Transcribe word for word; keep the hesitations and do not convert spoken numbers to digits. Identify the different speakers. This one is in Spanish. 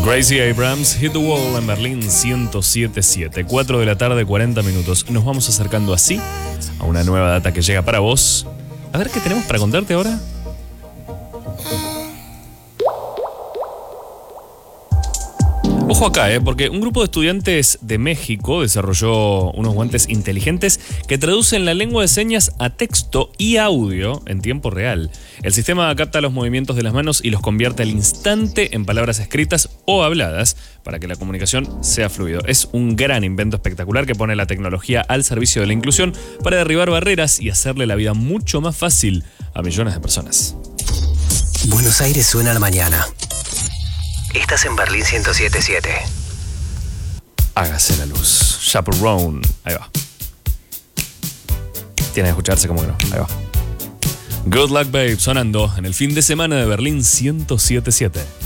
Speaker 1: Gracie Abrams, Hit the Wall en Berlín ciento siete punto siete. cuatro de la tarde, cuarenta minutos. Nos vamos acercando así a una nueva data que llega para vos. A ver qué tenemos para contarte ahora. Ojo acá, eh, porque un grupo de estudiantes de México desarrolló unos guantes inteligentes que traducen la lengua de señas a texto y audio en tiempo real. El sistema capta los movimientos de las manos y los convierte al instante en palabras escritas o habladas para que la comunicación sea fluida. Es un gran invento espectacular que pone la tecnología al servicio de la inclusión para derribar barreras y hacerle la vida mucho más fácil a millones de personas.
Speaker 2: Buenos Aires suena a la mañana. Estás en Berlín ciento siete punto siete.
Speaker 1: Hágase la luz. Chaperone. Ahí va. Tiene que escucharse como que no. Ahí va. Good Luck Babe sonando en el fin de semana de Berlín ciento siete punto siete.